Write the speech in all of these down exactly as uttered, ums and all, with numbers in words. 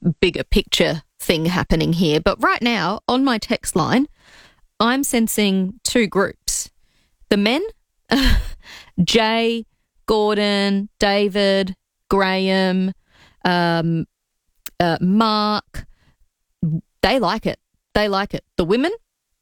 bigger picture thing happening here. But right now, on my text line, I'm sensing two groups. The men, Jay, Gordon, David, Graham, um, uh, Mark, they like it. They like it. The women,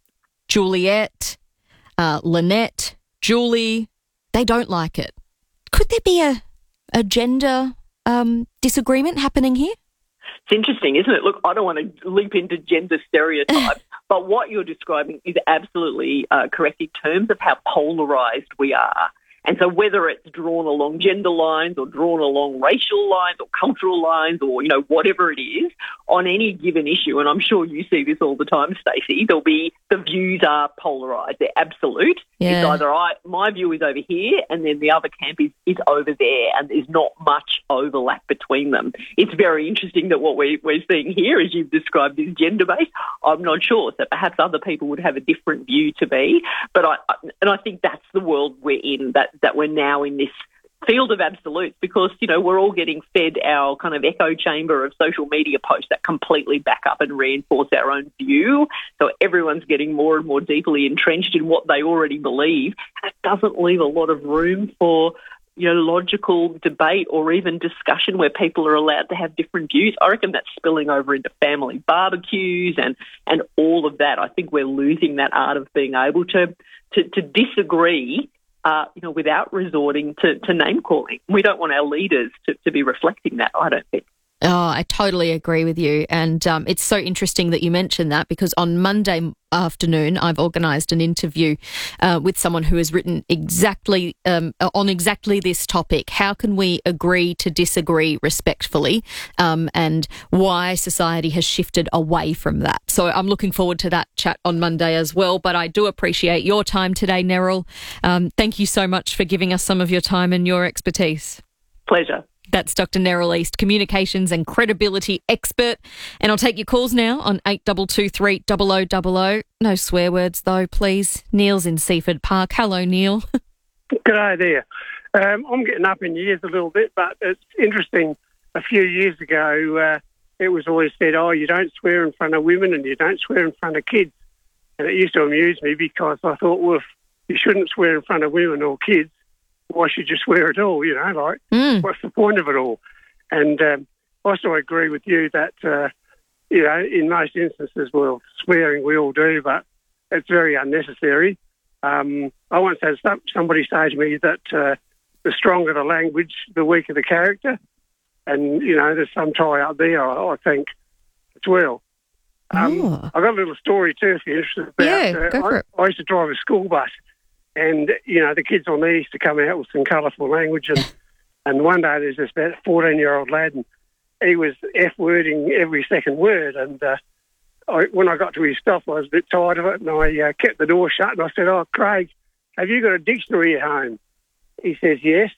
Juliet, uh, Lynette, Julie, they don't like it. Could there be a, a gender um, disagreement happening here? It's interesting, isn't it? Look, I don't want to leap into gender stereotypes, but what you're describing is absolutely uh, correct in terms of how polarised we are. And so whether it's drawn along gender lines or drawn along racial lines or cultural lines or, you know, whatever it is, on any given issue, and I'm sure you see this all the time, Stacey, there'll be the views are polarised. They're absolute. Yeah. It's either I, my view is over here and then the other camp is, is over there, and there's not much overlap between them. It's very interesting that what we, we're seeing here, as you've described, is gender-based. I'm not sure. So perhaps other people would have a different view to me. But I, and I think that's the world we're in, that that we're now in this field of absolutes because, you know, we're all getting fed our kind of echo chamber of social media posts that completely back up and reinforce our own view. So everyone's getting more and more deeply entrenched in what they already believe. And it doesn't leave a lot of room for, you know, logical debate or even discussion where people are allowed to have different views. I reckon that's spilling over into family barbecues and, and all of that. I think we're losing that art of being able to, to, to disagree Uh, you know, without resorting to, to name-calling. We don't want our leaders to, to be reflecting that, I don't think. Oh, I totally agree with you. And um, it's so interesting that you mentioned that because on Monday afternoon, I've organised an interview uh, with someone who has written exactly um, on exactly this topic. How can we agree to disagree respectfully um, and why society has shifted away from that? So I'm looking forward to that chat on Monday as well. But I do appreciate your time today, Neril. Um, thank you so much for giving us some of your time and your expertise. Pleasure. That's Doctor Neril East, communications and credibility expert. And I'll take your calls now on eight two two three, zero zero zero zero. No swear words though, please. Neil's in Seaford Park. Hello, Neil. G'day there. Um, I'm getting up in years a little bit, but it's interesting. A few years ago, uh, it was always said, oh, you don't swear in front of women and you don't swear in front of kids. And it used to amuse me because I thought, well, if you shouldn't swear in front of women or kids, why should you swear at all? You know, like, Mm. what's the point of it all? And um, also agree with you that, uh, you know, in most instances, well, swearing we all do, but it's very unnecessary. Um, I once had some, somebody say to me that uh, the stronger the language, the weaker the character. And, you know, there's some tie up there, I, I think, as well. Um, Oh. I've got a little story too, if you're interested. About, Yeah, go for I, it. I used to drive a school bus. And, you know, the kids on there used to come out with some colourful language. And, and one day there's this about fourteen-year-old lad, and he was F-wording every second word. And uh, I, when I got to his stop, I was a bit tired of it, and I uh, kept the door shut. And I said, oh, Craig, have you got a dictionary at home? He says, yes.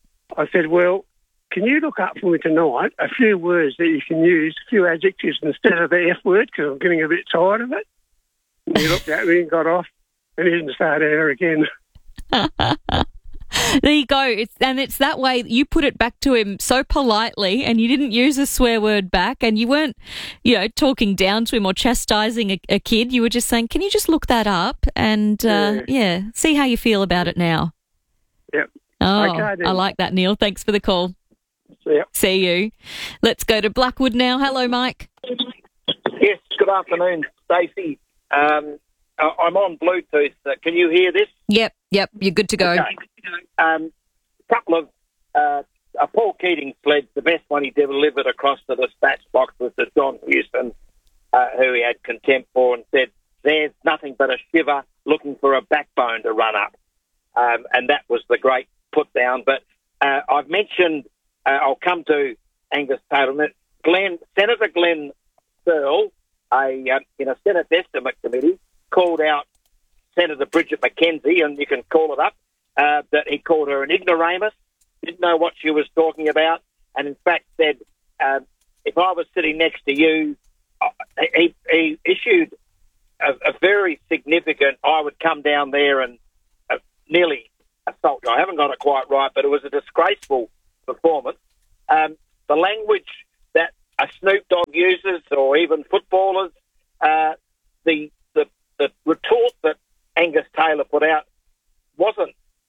I said, well, can you look up for me tonight a few words that you can use, a few adjectives instead of the F-word, because I'm getting a bit tired of it? And he looked at me and got off. And he didn't start there again. There you go. It's, and it's that way you put it back to him so politely and you didn't use a swear word back and you weren't, you know, talking down to him or chastising a, a kid. You were just saying, can you just look that up and, uh, yeah. yeah, see how you feel about it now. Yep. Oh, Okay, then. I like that, Neil. Thanks for the call. Yep. See you. Let's go to Blackwood now. Hello, Mike. Yes, good afternoon, Stacey. Um, uh, I'm on Bluetooth. Uh, can you hear this? Yep, yep. You're good to go. Okay. Um, couple of uh, uh, Paul Keating pledged the best one he delivered across to the stats box was to John Hewson, uh, who he had contempt for, and said, "There's nothing but a shiver looking for a backbone to run up," um, and that was the great put down. But uh, I've mentioned. Uh, I'll come to Angus Taylor. Glenn, Senator Glenn Searle, a uh, in a Senate estimate committee, called out Senator Bridget McKenzie, and you can call it up, uh, that he called her an ignoramus, didn't know what she was talking about, and in fact said, uh, if I was sitting next to you, uh, he, he issued a, a very significant, I would come down there and uh, nearly assault you. I haven't got it quite right, but it was a disgraceful performance. Um, the language that uh, Snoop Dogg users or even footballers, uh, the, the the retort that Angus Taylor put out wasn't,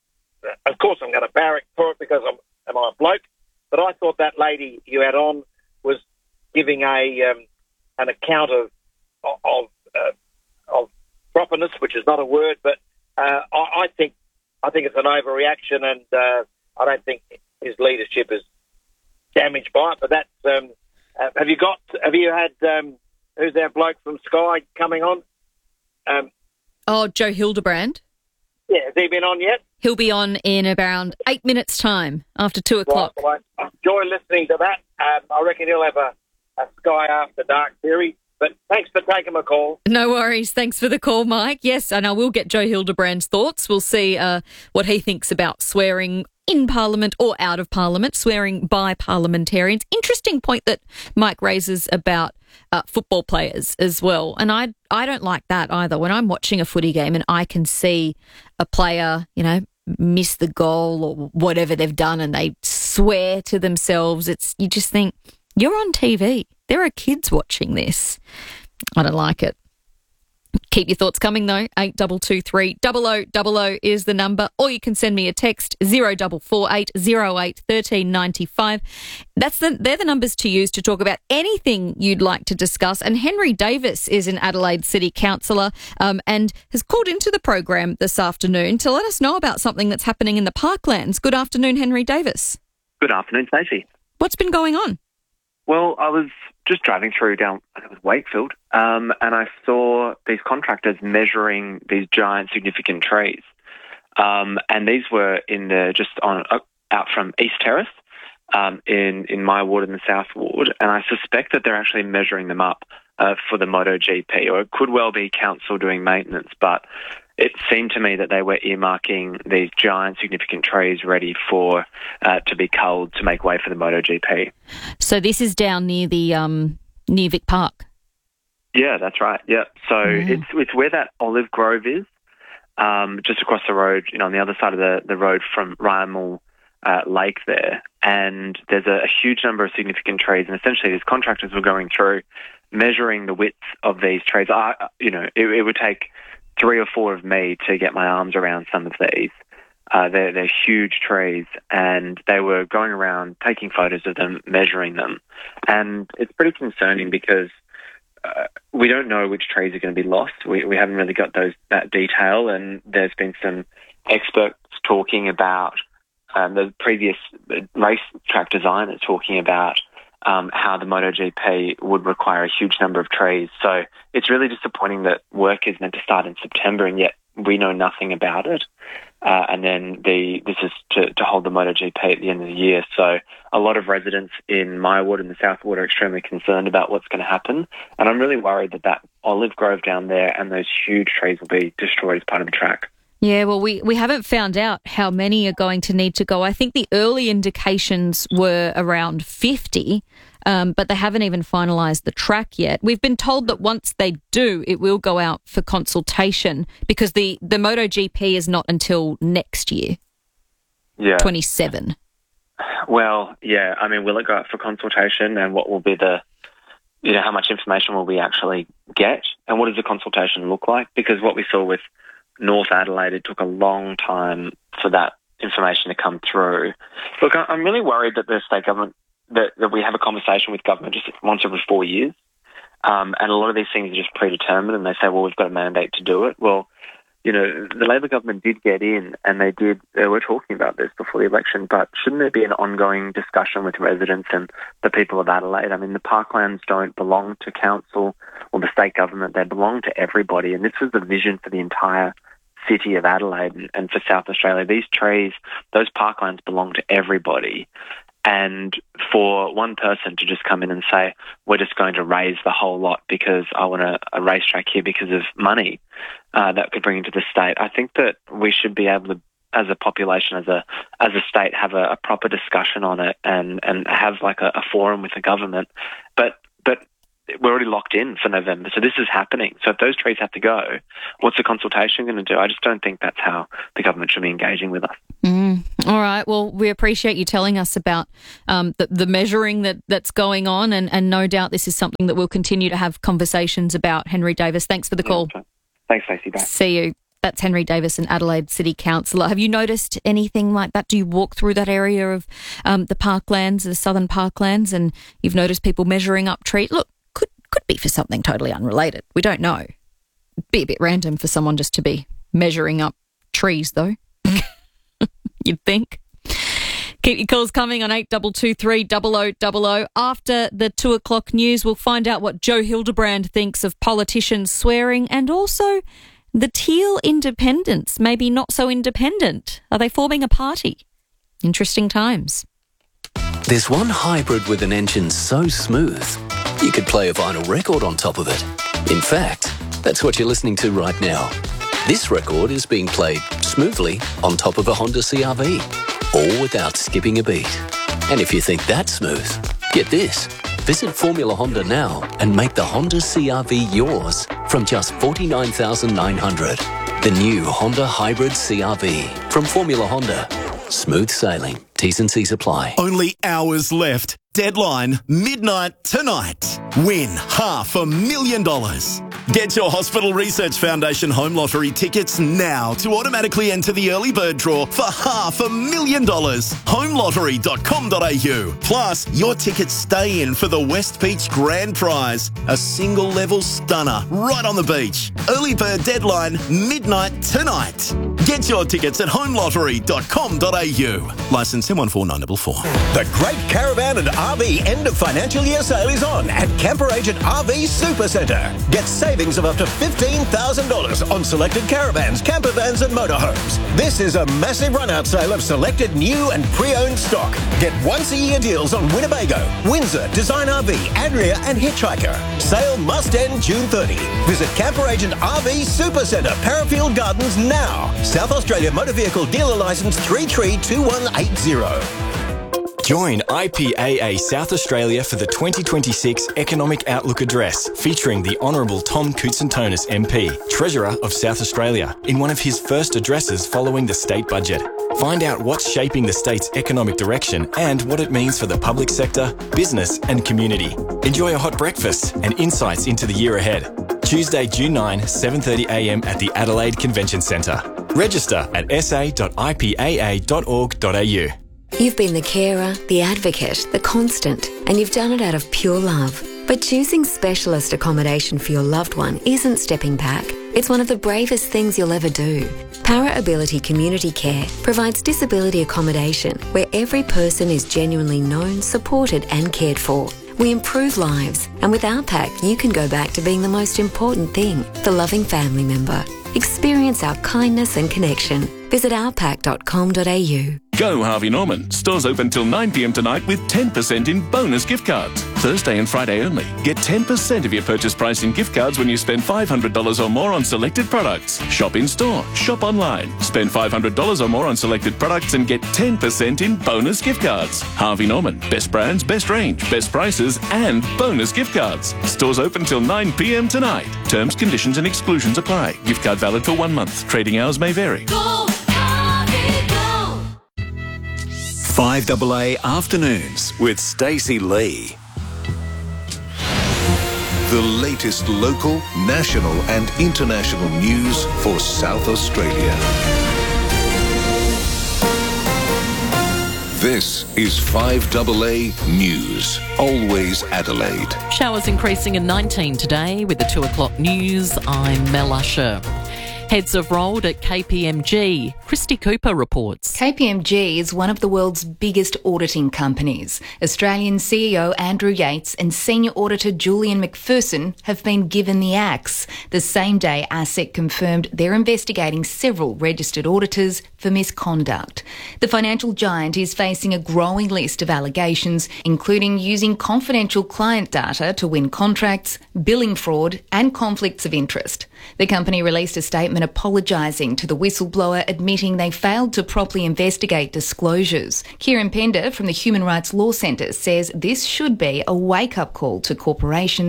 of course I'm going to barrack for it because I'm, am I a bloke, but I thought that lady you had on was giving a um, an account of of uh, of properness, which is not a word, but uh, I, I think I think it's an overreaction, and uh, I don't think his leadership is damaged by it. But that's um, uh, have you got have you had um, who's our bloke from Sky coming on? Um, Oh, Joe Hildebrand. yeah, has he been on yet? He'll be on in around eight minutes' time after two o'clock. Right, well, I enjoy listening to that. Um, I reckon he'll have a, a Sky After Dark series. But thanks for taking my call. No worries. Thanks for the call, Mike. Yes, and I will get Joe Hildebrand's thoughts. We'll see uh, what he thinks about swearing in Parliament or out of Parliament, swearing by parliamentarians. Interesting point that Mike raises about uh, football players as well. And I I don't like that either. When I'm watching a footy game and I can see a player, you know, miss the goal or whatever they've done and they swear to themselves, it's you just think, you're on T V. There are kids watching this. I don't like it. Keep your thoughts coming though. eight two two three double oh double oh is the number, or you can send me a text zero four four eight zero eight one three nine five. That's the they're the numbers to use to talk about anything you'd like to discuss. And Henry Davis is an Adelaide City councillor um, and has called into the program this afternoon to let us know about something that's happening in the Parklands. Good afternoon, Henry Davis. Good afternoon, Stacey. What's been going on? Well, I was just driving through down, I think it was Wakefield, um, and I saw these contractors measuring these giant, significant trees. Um, and these were in the just on uh, out from East Terrace um, in in my ward and the South ward, and I suspect that they're actually measuring them up uh, for the MotoGP, or it could well be council doing maintenance, but it seemed to me that they were earmarking these giant, significant trees ready for uh, to be culled to make way for the MotoGP. So this is down near the um, near Vic Park. Yeah, that's right. Yeah, so Yeah. it's it's where that olive grove is, um, just across the road, you know, on the other side of the, the road from Ryamul uh, Lake there. And there's a, a huge number of significant trees, and essentially these contractors were going through measuring the width of these trees. I, you know, it, it would take three or four of me to get my arms around some of these. Uh, they're, they're huge trees, and they were going around taking photos of them, measuring them. And it's pretty concerning because uh, we don't know which trees are going to be lost. We, we haven't really got those that detail, and there's been some experts talking about um, the previous racetrack designers talking about Um, how the MotoGP would require a huge number of trees. So it's really disappointing that work is meant to start in September and yet we know nothing about it. Uh, and then the this is to, to hold the MotoGP at the end of the year. So a lot of residents in my ward and the South ward are extremely concerned about what's going to happen. And I'm really worried that that olive grove down there and those huge trees will be destroyed as part of the track. Yeah, well, we, we haven't found out how many are going to need to go. I think the early indications were around fifty, um, but they haven't even finalised the track yet. We've been told that once they do, it will go out for consultation because the, the MotoGP is not until next year, Yeah. twenty-seven. Well, yeah, I mean, will it go out for consultation, and what will be the, you know, how much information will we actually get, and what does the consultation look like? Because what we saw with North Adelaide, it took a long time for that information to come through. Look, I'm really worried that the state government, that, that we have a conversation with government just once every four years, um, and a lot of these things are just predetermined, and they say, well, we've got a mandate to do it. Well, you know, the Labor government did get in, and they did, they were talking about this before the election, but shouldn't there be an ongoing discussion with residents and the people of Adelaide? I mean, the parklands don't belong to council or the state government, they belong to everybody, and this was the vision for the entire city of Adelaide and, and for South Australia. These trees, those parklands belong to everybody. And for one person to just come in and say, we're just going to raise the whole lot because I want a, a racetrack here because of money uh, that could bring into the state, I think that we should be able to, as a population, as a as a state, have a, a proper discussion on it and, and have like a, a forum with the government. But but we're already locked in for November. So this is happening. So if those trees have to go, what's the consultation going to do? I just don't think that's how the government should be engaging with us. Mm. All right. Well, we appreciate you telling us about um, the, the measuring that, that's going on, and, and no doubt this is something that we'll continue to have conversations about. Henry Davis, thanks for the call. Yeah, thanks, Stacey. Bye. See you. That's Henry Davis, an Adelaide City Councillor. Have you noticed anything like that? Do you walk through that area of um, the parklands, the southern parklands, and you've noticed people measuring up trees? Look, could could be for something totally unrelated. We don't know. Be a bit random for someone just to be measuring up trees, though. You'd think. Keep your calls coming on eight two two three, double oh double oh. After the two o'clock news, we'll find out what Joe Hildebrand thinks of politicians swearing, and also the Teal Independents, maybe not so independent. Are they forming a party? Interesting times. There's one hybrid with an engine so smooth, you could play a vinyl record on top of it. In fact, that's what you're listening to right now. This record is being played smoothly on top of a Honda C R V, all without skipping a beat. And if you think that's smooth, get this. Visit Formula Honda now and make the Honda C R V yours from just forty-nine thousand nine hundred dollars. The new Honda Hybrid C R V from Formula Honda. Smooth sailing. T's and C's apply. Only hours left. Deadline, midnight tonight. Win half a million dollars. Get your Hospital Research Foundation Home Lottery tickets now to automatically enter the early bird draw for half a million dollars. home lottery dot com dot a u. Plus, your tickets stay in for the West Beach Grand Prize, a single level stunner right on the beach. Early bird deadline, midnight tonight. Get your tickets at home lottery dot com dot a u. Licence M one four nine four four. The Great Caravan and R V end of financial year sale is on at Camper Agent R V Super Centre. Get savings of up to fifteen thousand dollars on selected caravans, camper vans and motorhomes. This is a massive run-out sale of selected new and pre-owned stock. Get once-a-year deals on Winnebago, Windsor, Design R V, Adria and Hitchhiker. Sale must end June thirtieth. Visit Camper Agent R V Super Centre, Parafield Gardens now. South Australia Motor Vehicle Dealer Licence three three two one eight zero. Join I P A A South Australia for the twenty twenty-six Economic Outlook Address, featuring the Honourable Tom Koutsantonis M P, Treasurer of South Australia, in one of his first addresses following the state budget. Find out what's shaping the state's economic direction and what it means for the public sector, business and community. Enjoy a hot breakfast and insights into the year ahead. Tuesday, June ninth, seven thirty a m at the Adelaide Convention Centre. Register at s a dot i p a a dot org dot a u. You've been the carer, the advocate, the constant, and you've done it out of pure love. But choosing specialist accommodation for your loved one isn't stepping back. It's one of the bravest things you'll ever do. Para Ability Community Care provides disability accommodation where every person is genuinely known, supported and cared for. We improve lives, and with our pack, you can go back to being the most important thing, the loving family member. Experience our kindness and connection. Visit our pack dot com dot a u. Go Harvey Norman. Stores open till nine p m tonight with ten percent in bonus gift cards. Thursday and Friday only. Get ten percent of your purchase price in gift cards when you spend five hundred dollars or more on selected products. Shop in store. Shop online. Spend five hundred dollars or more on selected products and get ten percent in bonus gift cards. Harvey Norman. Best brands, best range, best prices and bonus gift cards. Stores open till nine p m tonight. Terms, conditions and exclusions apply. Gift card valid for one month. Trading hours may vary. Go, Harvey, go. five A A Afternoons with Stacey Lee. The latest local, national and international news for South Australia. This is five A A News, always Adelaide. Showers increasing in nineteen today with the two o'clock news. I'm Mel Usher. Heads have rolled at K P M G. Christy Cooper reports. K P M G is one of the world's biggest auditing companies. Australian C E O Andrew Yates and Senior Auditor Julian McPherson have been given the axe. The same day, ASIC confirmed they're investigating several registered auditors for misconduct. The financial giant is facing a growing list of allegations, including using confidential client data to win contracts, billing fraud and conflicts of interest. The company released a statement apologising to the whistleblower, admitting they failed to properly investigate disclosures. Kieran Pender from the Human Rights Law Centre says this should be a wake-up call to corporations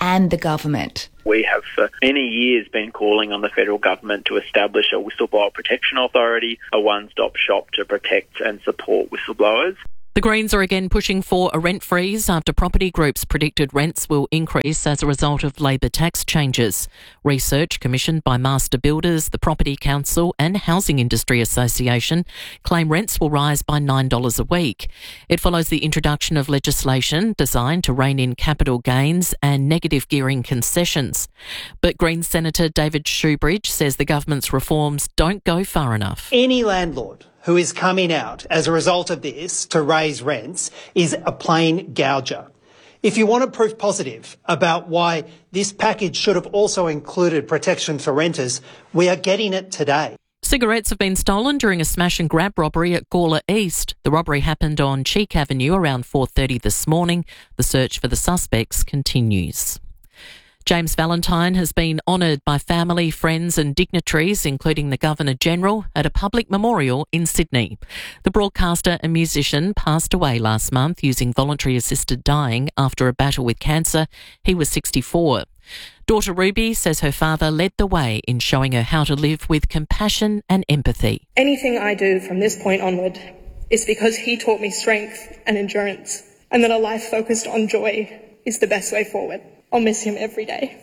and the government. We have for many years been calling on the federal government to establish a whistleblower protection authority, a one-stop shop to protect and support whistleblowers. The Greens are again pushing for a rent freeze after property groups predicted rents will increase as a result of Labor tax changes. Research commissioned by Master Builders, the Property Council and Housing Industry Association claim rents will rise by nine dollars a week. It follows the introduction of legislation designed to rein in capital gains and negative gearing concessions. But Greens Senator David Shoebridge says the government's reforms don't go far enough. Any landlord who is coming out as a result of this to raise rents is a plain gouger. If you want a proof positive about why this package should have also included protection for renters, we are getting it today. Cigarettes have been stolen during a smash and grab robbery at Gawler East. The robbery happened on Cheek Avenue around four thirty this morning. The search for the suspects continues. James Valentine has been honoured by family, friends and dignitaries, including the Governor-General, at a public memorial in Sydney. The broadcaster and musician passed away last month using voluntary assisted dying after a battle with cancer. He was sixty-four. Daughter Ruby says her father led the way in showing her how to live with compassion and empathy. Anything I do from this point onward is because he taught me strength and endurance, and that a life focused on joy is the best way forward. I'll miss him every day.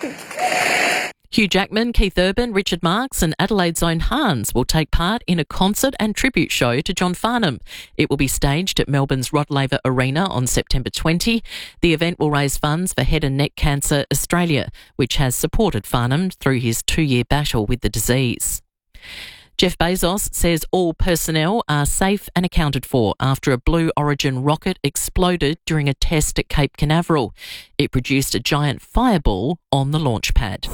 Hugh Jackman, Keith Urban, Richard Marx and Adelaide's own Hans will take part in a concert and tribute show to John Farnham. It will be staged at Melbourne's Rod Laver Arena on September twentieth. The event will raise funds for Head and Neck Cancer Australia, which has supported Farnham through his two-year battle with the disease. Jeff Bezos says all personnel are safe and accounted for after a Blue Origin rocket exploded during a test at Cape Canaveral. It produced a giant fireball on the launch pad.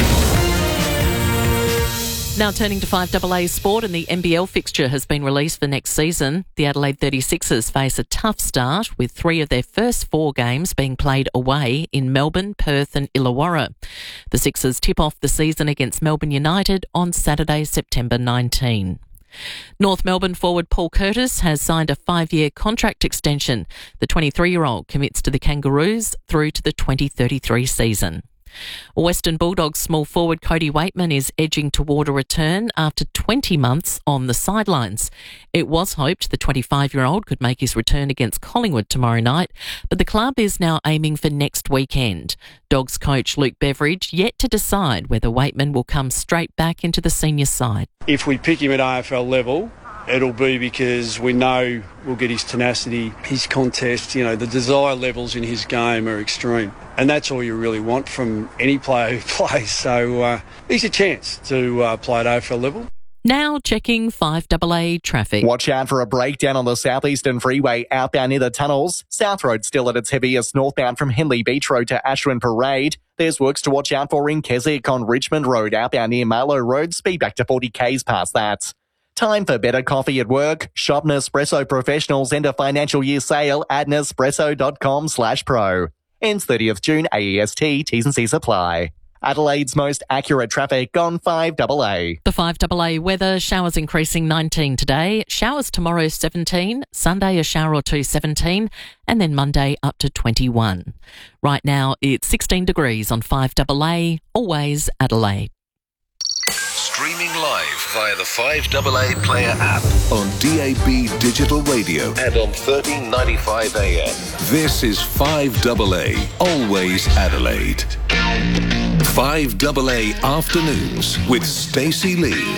Now turning to five A A sport, and the N B L fixture has been released for next season. The Adelaide thirty-sixers face a tough start, with three of their first four games being played away in Melbourne, Perth and Illawarra. The Sixers tip off the season against Melbourne United on Saturday, September nineteenth. North Melbourne forward Paul Curtis has signed a five-year contract extension. The twenty-three-year-old commits to the Kangaroos through to the twenty thirty-three season. Western Bulldogs small forward Cody Waitman is edging toward a return after twenty months on the sidelines. It was hoped the twenty-five-year-old could make his return against Collingwood tomorrow night, but the club is now aiming for next weekend. Dogs coach Luke Beveridge yet to decide whether Waitman will come straight back into the senior side. If we pick him at A F L level, it'll be because we know we'll get his tenacity, his contest, you know, the desire levels in his game are extreme. And that's all you really want from any player who plays. So uh, he's a chance to uh, play at A F L level. Now checking five A A traffic. Watch out for a breakdown on the Southeastern Freeway outbound near the tunnels. South Road still at its heaviest northbound from Henley Beach Road to Ashwin Parade. There's works to watch out for in Keswick on Richmond Road outbound near Marlow Road. Speed back to forty kays past that. Time for better coffee at work. Shop Nespresso Professionals end a financial year sale at nespresso.com slash pro. Ends thirtieth June, A E S T, T's and C's apply. Adelaide's most accurate traffic on five A A. The five A A weather, showers increasing nineteen today, showers tomorrow seventeen, Sunday a shower or two seventeen, and then Monday up to twenty-one. Right now it's sixteen degrees on five A A, always Adelaide. Streaming live via the five A A Player app on D A B Digital Radio and on thirteen ninety-five A M. This is five A A, always Adelaide. five A A Afternoons with Stacey Lee.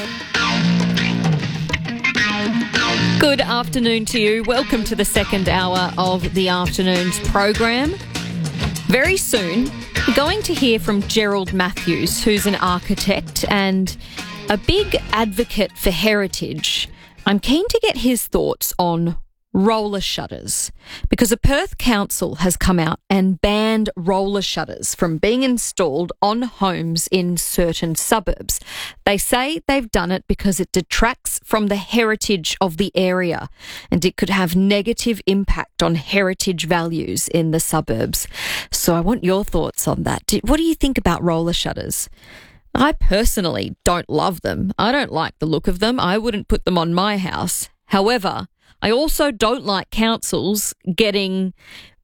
Good afternoon to you. Welcome to the second hour of the afternoon's program. Very soon, we're going to hear from Gerald Matthews, who's an architect and a big advocate for heritage. I'm keen to get his thoughts on roller shutters, because a Perth council has come out and banned roller shutters from being installed on homes in certain suburbs. They say they've done it because it detracts from the heritage of the area and it could have negative impact on heritage values in the suburbs. So I want your thoughts on that. What do you think about roller shutters? I personally don't love them. I don't like the look of them. I wouldn't put them on my house. However, I also don't like councils getting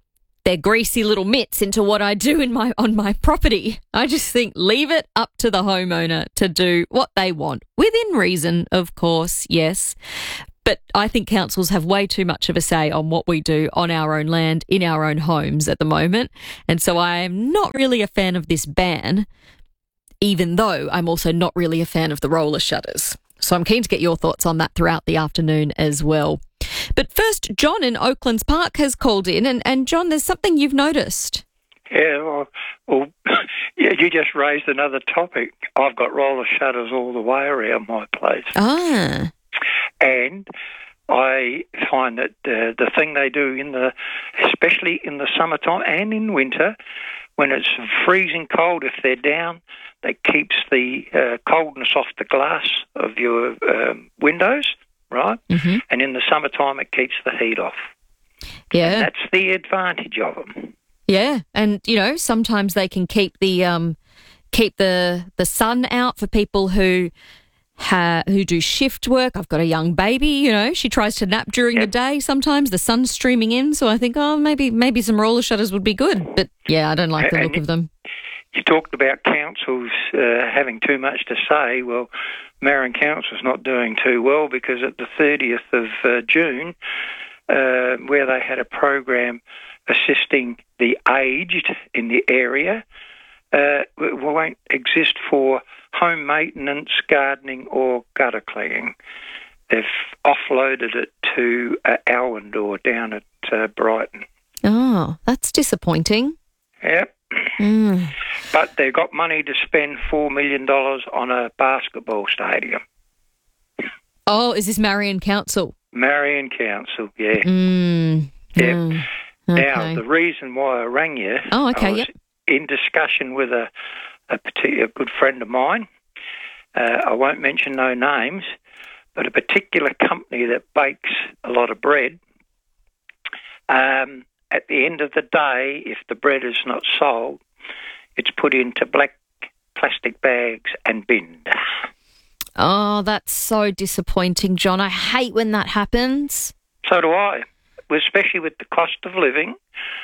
their greasy little mitts into what I do in my on my property. I just think leave it up to the homeowner to do what they want, within reason, of course, yes. But I think councils have way too much of a say on what we do on our own land, in our own homes at the moment. And so I'm not really a fan of this ban, even though I'm also not really a fan of the roller shutters. So I'm keen to get your thoughts on that throughout the afternoon as well. But first, John in Oaklands Park has called in. And, and John, there's something you've noticed. Yeah, well, well yeah, you just raised another topic. I've got roller shutters all the way around my place. Ah. And I find that uh, the thing they do in the, especially in the summertime and in winter, when it's freezing cold, if they're down, that keeps the uh, coldness off the glass of your um, windows, right? Mm-hmm. And in the summertime, it keeps the heat off. Yeah. And that's the advantage of them. Yeah, and you know sometimes they can keep the um, keep the the sun out for people who ha- who do shift work. I've got a young baby, you know, she tries to nap during yep. the day. Sometimes the sun's streaming in, so I think, oh, maybe maybe some roller shutters would be good. But yeah, I don't like the and look of them. You talked about councils uh, having too much to say. Well, Marion Council's not doing too well because at the thirtieth of uh, June, uh, where they had a program assisting the aged in the area, uh, won't exist for home maintenance, gardening or gutter cleaning. They've offloaded it to uh, Alwindor down at uh, Brighton. Oh, that's disappointing. Yep. Mm. But they've got money to spend four million dollars on a basketball stadium. Oh, is this Marion Council? Marion Council, yeah. Mm. Yep. Mm. Okay. Now, the reason why I rang you, oh, okay, I was yep. in discussion with a, a particular good friend of mine. Uh, I won't mention no names, but a particular company that bakes a lot of bread. Um, at the end of the day, if the bread is not sold, it's put into black plastic bags and binned. Oh, that's so disappointing, John. I hate when that happens. So do I, especially with the cost of living,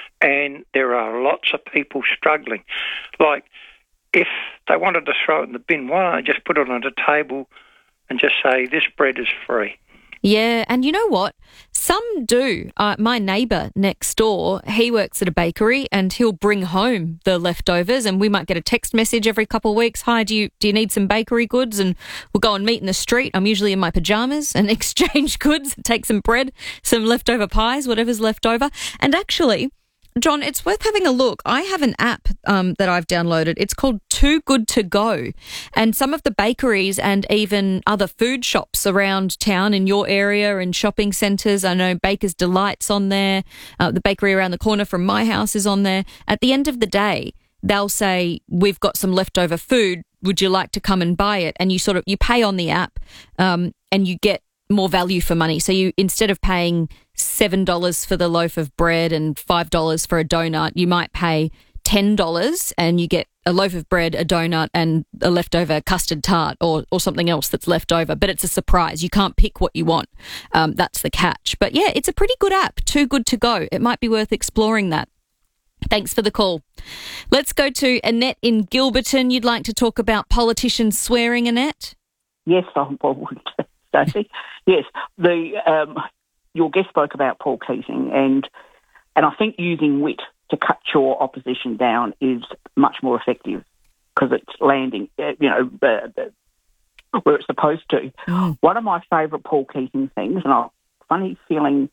and there are lots of people struggling. Like, if they wanted to throw it in the bin, why don't they just put it on a table and just say, this bread is free? Yeah, and you know what? Some do. Uh, my neighbour next door, he works at a bakery and he'll bring home the leftovers and we might get a text message every couple of weeks. Hi, do you do you need some bakery goods? And we'll go and meet in the street. I'm usually in my pyjamas and exchange goods, take some bread, some leftover pies, whatever's left over. And actually, John, it's worth having a look. I have an app um, that I've downloaded. It's called Too Good To Go. And some of the bakeries and even other food shops around town in your area and shopping centres, I know Baker's Delight's on there. Uh, the bakery around the corner from my house is on there. At the end of the day, they'll say, we've got some leftover food. Would you like to come and buy it? And you sort of, you pay on the app um, and you get more value for money. So you, instead of paying seven dollars for the loaf of bread and five dollars for a donut, you might pay ten dollars and you get a loaf of bread, a donut and a leftover custard tart or, or something else that's left over. But it's a surprise. You can't pick what you want. Um, that's the catch. But yeah, it's a pretty good app. Too Good To Go. It might be worth exploring that. Thanks for the call. Let's go to Annette in Gilberton. You'd like to talk about politicians swearing, Annette? Yes, I would, Stacey. Yes, the um, your guest spoke about Paul Keating, and and I think using wit to cut your opposition down is much more effective because it's landing, uh, you know, uh, uh, where it's supposed to. Mm. One of my favourite Paul Keating things, and I funny feeling,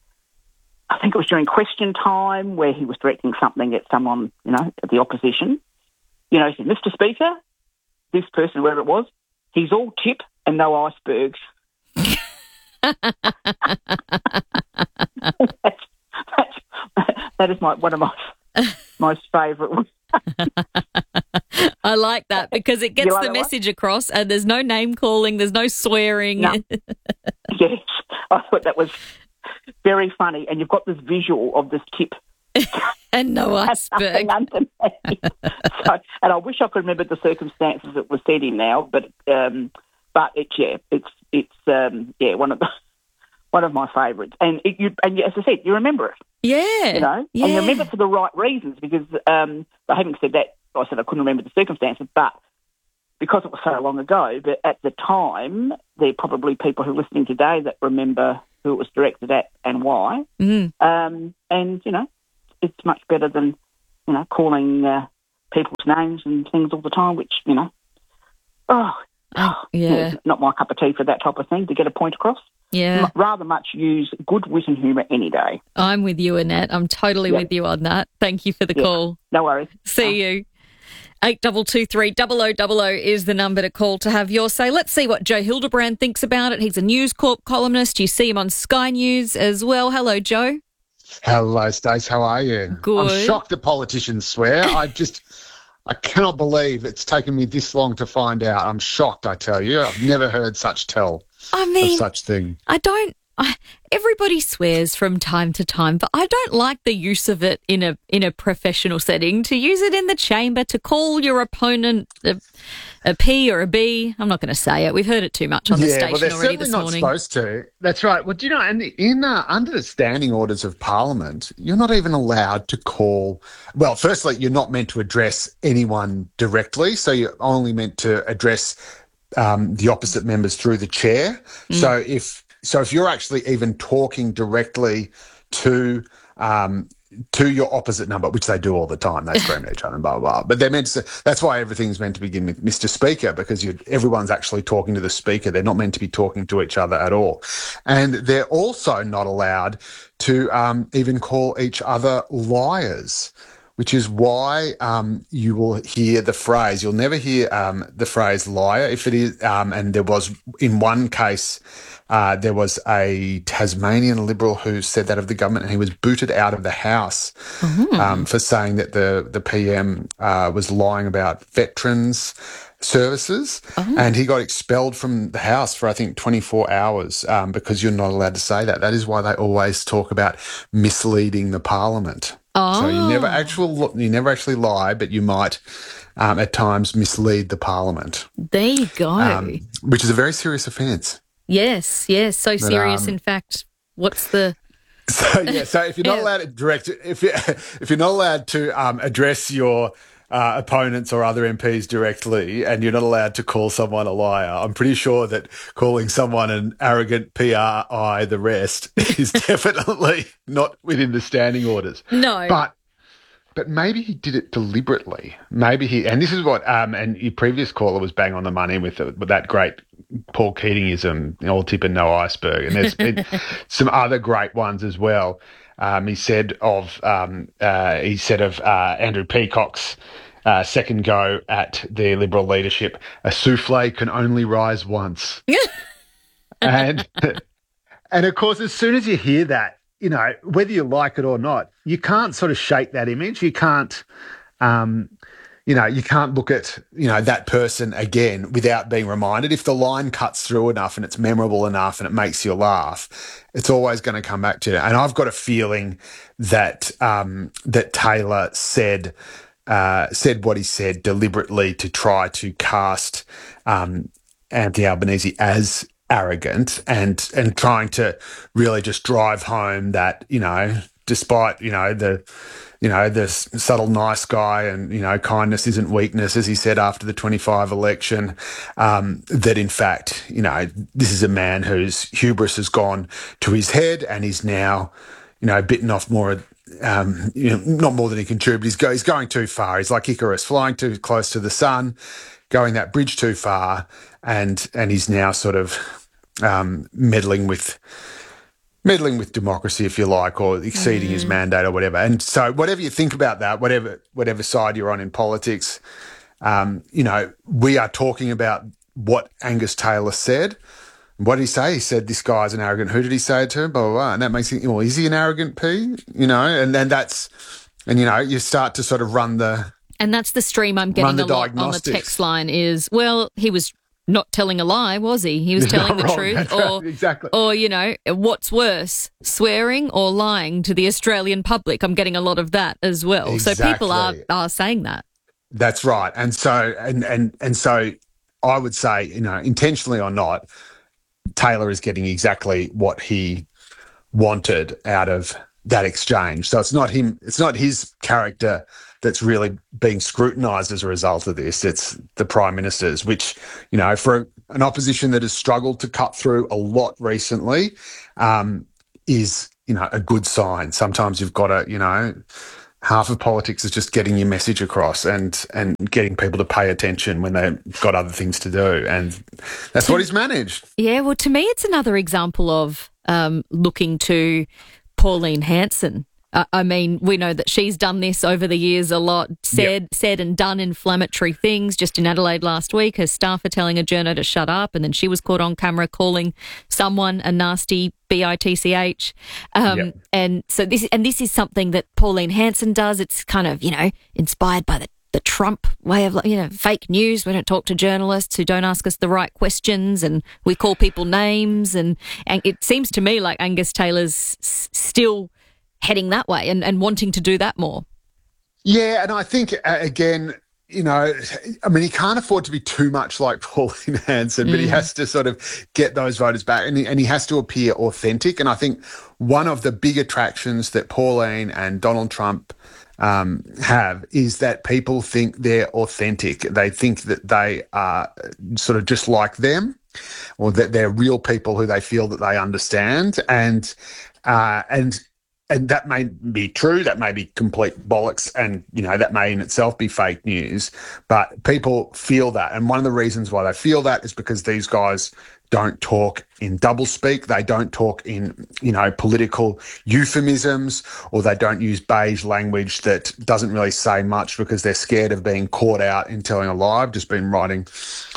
I think it was during question time where he was directing something at someone, you know, at the opposition. You know, he said, Mister Speaker, this person, whoever it was, he's all tip and no icebergs. that's, that's, that is my one of my most favourite. I like that because it gets like the message one? across, and there's no name calling, there's no swearing. No. Yes, I thought that was very funny, and you've got this visual of this tip and no iceberg. So, and I wish I could remember the circumstances it was said in now, but um, but it's yeah, it's it's um, yeah one of the one of my favourites. And it, you, and as I said, you remember it. Yeah. You know, yeah. and you remember it for the right reasons because, um, but having said that, I said I couldn't remember the circumstances, but because it was so long ago, but at the time, there are probably people who are listening today that remember who it was directed at and why. Mm. Um, and, you know, it's much better than, you know, calling uh, people's names and things all the time, which, you know, oh, uh, yeah. it's not my cup of tea for that type of thing, to get a point across. Yeah. M- rather much use good wit and humour any day. I'm with you, Annette. I'm totally Yep. with you on that. Thank you for the Yeah. call. No worries. See you. eight two two three, double oh double oh is the number to call to have your say. Let's see what Joe Hildebrand thinks about it. He's a News Corp columnist. You see him on Sky News as well. Hello, Joe. Hello, Stace. How are you? Good. I'm shocked that politicians swear. I just, I cannot believe it's taken me this long to find out. I'm shocked, I tell you. I've never heard such tell I mean, of such thing. I don't. I, everybody swears from time to time, but I don't like the use of it in a in a professional setting. To use it in the chamber to call your opponent a, a P or a B. I'm not going to say it. We've heard it too much on the yeah, station well, they're already certainly this not morning. supposed to. That's right. Well, do you know, and in uh, under the standing orders of Parliament, you're not even allowed to call. Well, firstly, you're not meant to address anyone directly, so you're only meant to address um, the opposite members through the chair. Mm. So if so, if you're actually even talking directly to um, to your opposite number, which they do all the time. They scream at each other and blah, blah, blah. But they're meant to, that's why everything's meant to begin with Mister Speaker, because you everyone's actually talking to the Speaker. They're not meant to be talking to each other at all. And they're also not allowed to um, even call each other liars, which is why um, you will hear the phrase, you'll never hear um, the phrase liar if it is, um, and there was, in one case, uh, there was a Tasmanian Liberal who said that of the government, and he was booted out of the House Mm-hmm. um, for saying that the, the P M uh, was lying about veterans services, Oh. and he got expelled from the House for, I think, twenty-four hours um, because you're not allowed to say that. That is why they always talk about misleading the Parliament. Oh. So you never actual you never actually lie, but you might um, at times mislead the Parliament, There you go. um, which is a very serious offence. yes, yes. So But, serious, um, in fact. What's the... So yeah, so if you're not Yeah. allowed to direct, if you if you're not allowed to um, address your uh, opponents or other M Ps directly, and you're not allowed to call someone a liar, I'm pretty sure that calling someone an arrogant P R I the rest is definitely not within the standing orders. No. But but maybe he did it deliberately. Maybe he, and this is what, um, and your previous caller was bang on the money with, the, with that great Paul Keatingism, all tip and no iceberg. And there's been some other great ones as well. Um, he said of, um, uh, he said of uh, Andrew Peacock's uh, second go at the Liberal leadership, a souffle can only rise once. and and of course, as soon as you hear that, you know, whether you like it or not, you can't sort of shake that image. You can't, um, you know, you can't look at, you know, that person again without being reminded. If the line cuts through enough and it's memorable enough and it makes you laugh, it's always going to come back to you. And I've got a feeling that um, that Taylor said uh, said what he said deliberately to try to cast um, Anthony Albanese as arrogant and and trying to really just drive home that, you know, despite, you know, the you know the subtle nice guy and, you know, kindness isn't weakness, as he said after the twenty-five election, um, that in fact, you know, this is a man whose hubris has gone to his head and he's now, you know, bitten off more, um, you know, not more than he can chew, but he's, go, he's going too far. He's like Icarus, flying too close to the sun, going that bridge too far, and and he's now sort of um, meddling with meddling with democracy, if you like, or exceeding mm. his mandate or whatever. And so whatever you think about that, whatever whatever side you're on in politics, um, you know, we are talking about what Angus Taylor said. What did he say? He said, this guy's an arrogant. Who did he say it to? Blah, blah, blah. And that makes you, well, is he an arrogant P? You know, and then that's, and, you know, you start to sort of run the... And that's the stream I'm getting a lot on the text line is, well, he was not telling a lie, was he? He was telling the wrong. truth. That's or, right. Exactly. Or, you know, what's worse, swearing or lying to the Australian public? I'm getting a lot of that as well. Exactly. So people are, are saying that. That's right. And so, and, and, and so I would say, you know, intentionally or not, Taylor is getting exactly what he wanted out of that exchange. So it's not him, it's not his character that's really being scrutinised as a result of this. It's the Prime Minister's, which, you know, for an opposition that has struggled to cut through a lot recently, um, is, you know, a good sign. Sometimes you've got to, you know, half of politics is just getting your message across and and getting people to pay attention when they've got other things to do. And that's what he's managed. Yeah, well, to me, it's another example of um, looking to Pauline Hanson. Uh, I mean, we know that she's done this over the years a lot, said yep. said and done inflammatory things. Just in Adelaide last week, her staff are telling a journo to shut up, and then she was caught on camera calling someone a nasty B I T C H. Um, yep. And so this and this is something that Pauline Hanson does. It's kind of, you know, inspired by the the Trump way of, you know, fake news. We don't talk to journalists who don't ask us the right questions, and we call people names. And, and it seems to me like Angus Taylor's s- still heading that way and, and wanting to do that more. Yeah, and I think, uh, again, you know, I mean, he can't afford to be too much like Pauline Hanson, but mm. he has to sort of get those voters back, and he, and he has to appear authentic. And I think one of the big attractions that Pauline and Donald Trump um, have is that people think they're authentic. They think that they are sort of just like them, or that they're real people who they feel that they understand. And uh, and And that may be true, that may be complete bollocks, and, you know, that may in itself be fake news, but people feel that. And one of the reasons why they feel that is because these guys don't talk in doublespeak, they don't talk in, you know, political euphemisms, or they don't use beige language that doesn't really say much because they're scared of being caught out in telling a lie. I've just been writing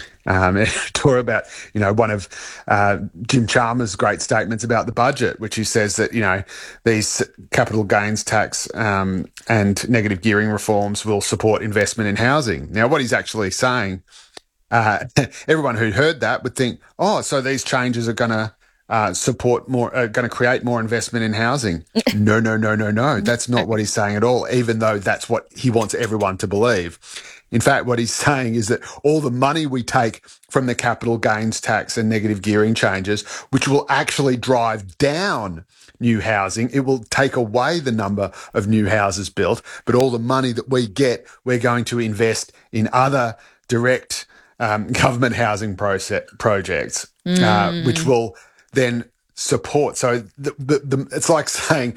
Um, talk about, you know, one of uh, Jim Chalmers' great statements about the budget, which he says that, you know, these capital gains tax um, and negative gearing reforms will support investment in housing. Now, what he's actually saying, uh, everyone who heard that would think, oh, so these changes are going to uh, support more, are going to create more investment in housing. No, no, no, no, no. That's not what he's saying at all, even though that's what he wants everyone to believe. In fact, what he's saying is that all the money we take from the capital gains tax and negative gearing changes, which will actually drive down new housing, it will take away the number of new houses built, but all the money that we get, we're going to invest in other direct um, government housing proce- projects, mm. uh, which will then support. So the, the, the, it's like saying,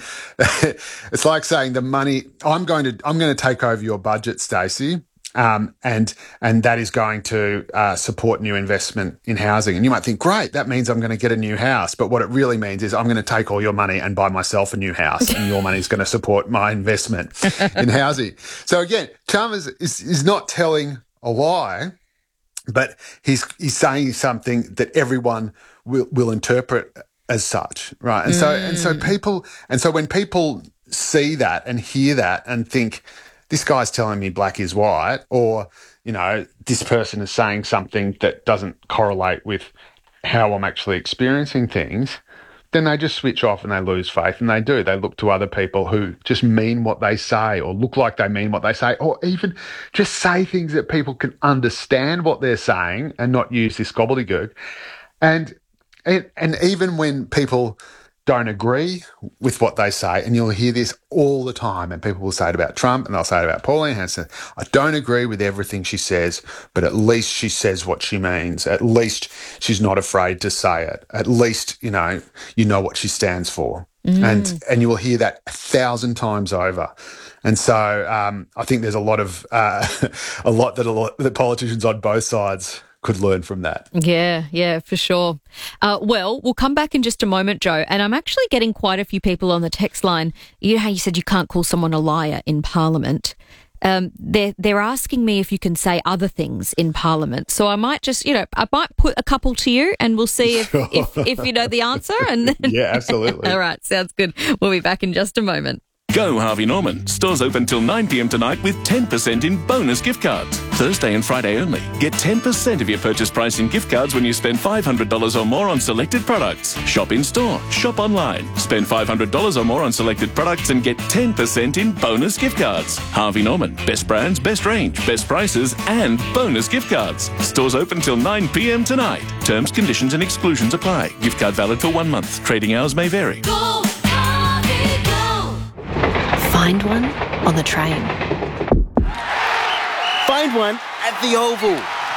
it's like saying the money, I'm going to, I'm going to take over your budget, Stacey. Um, and and that is going to uh, support new investment in housing. And you might think, great, that means I'm going to get a new house. But what it really means is I'm going to take all your money and buy myself a new house, and your money is going to support my investment in housing. So again, Chalmers is, is not telling a lie, but he's he's saying something that everyone will, will interpret as such, right? And mm. so and so people and so when people see that and hear that and think, this guy's telling me black is white, or, you know, this person is saying something that doesn't correlate with how I'm actually experiencing things, then they just switch off and they lose faith, and they do. They look to other people who just mean what they say, or look like they mean what they say, or even just say things that people can understand what they're saying and not use this gobbledygook. And and, and even when people don't agree with what they say, and you'll hear this all the time, and people will say it about Trump and they'll say it about Pauline Hanson, I don't agree with everything she says, but at least she says what she means. At least she's not afraid to say it. At least, you know, you know what she stands for. Mm. And and you will hear that a thousand times over. And so um, I think there's a lot of uh, a lot that a lot that politicians on both sides could learn from that. Yeah, yeah, for sure. Uh, well, we'll come back in just a moment, Joe, and I'm actually getting quite a few people on the text line. You know how you said you can't call someone a liar in Parliament? Um, they're, they're asking me if you can say other things in Parliament. So I might just, you know, I might put a couple to you, and we'll see if, sure. if, if you know the answer. And then... Yeah, absolutely. All right, sounds good. We'll be back in just a moment. Go Harvey Norman. Stores open till nine p.m. tonight with ten percent in bonus gift cards. Thursday and Friday only. Get ten percent of your purchase price in gift cards when you spend five hundred dollars or more on selected products. Shop in store, shop online. Spend five hundred dollars or more on selected products and get ten percent in bonus gift cards. Harvey Norman. Best brands, best range, best prices and bonus gift cards. Stores open till nine p.m. tonight. Terms, conditions and exclusions apply. Gift card valid for one month. Trading hours may vary. Go, Harvey, go. Find one on the train. Find one at the Oval.